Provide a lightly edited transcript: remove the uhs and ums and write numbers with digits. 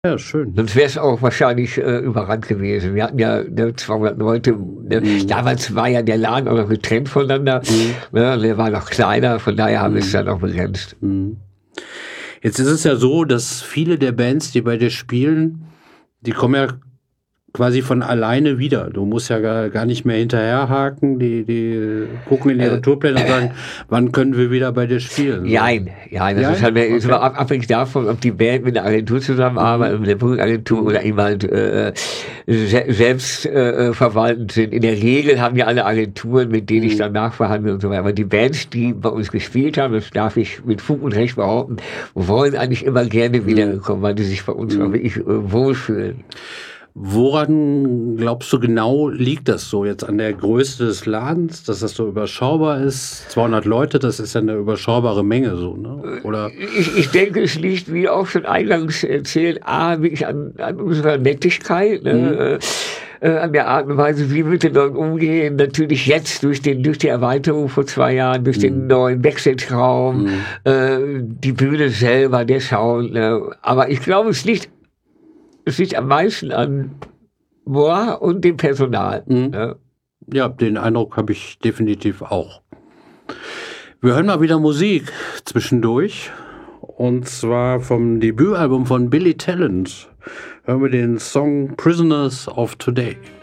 Ja, schön. Sonst wäre es auch wahrscheinlich überrannt gewesen. Wir hatten ja 200 Leute. Damals war ja der Laden auch noch getrennt voneinander. Der war noch kleiner, von daher haben wir es dann auch begrenzt. Jetzt ist es ja so, dass viele der Bands, die bei dir spielen, die kommen ja quasi von alleine wieder. Du musst ja gar nicht mehr hinterherhaken. Die gucken in ihre Tourpläne und sagen, wann können wir wieder bei dir spielen? So. Nein, das ist halt ist immer abhängig davon, ob die Band mit einer Agentur zusammenarbeitet, mit der Booking-Agentur oder eben halt selbst verwaltend sind. In der Regel haben ja alle Agenturen, mit denen ich dann nachverhandle und so weiter. Aber die Bands, die bei uns gespielt haben, das darf ich mit Fug und Recht behaupten, wollen eigentlich immer gerne wiederkommen, weil die sich bei uns auch wirklich wohlfühlen. Woran glaubst du genau liegt das so jetzt an der Größe des Ladens, dass das so überschaubar ist? 200 Leute, das ist ja eine überschaubare Menge so, ne? Oder? Ich denke, es liegt, wie auch schon eingangs erzählt, wirklich an unserer Nettigkeit, ne? An der Art und Weise, wie wir mit den Leuten umgehen. Natürlich jetzt durch die Erweiterung vor 2 Jahren, durch den neuen Backstage-Raum, die Bühne selber, der Sound. Ne? Aber ich glaube, es liegt am meisten an moi und dem Personal. Ja, den Eindruck habe ich definitiv auch. Wir hören mal wieder Musik zwischendurch. Und zwar vom Debütalbum von Billy Talent hören wir den Song Prisoners of Today.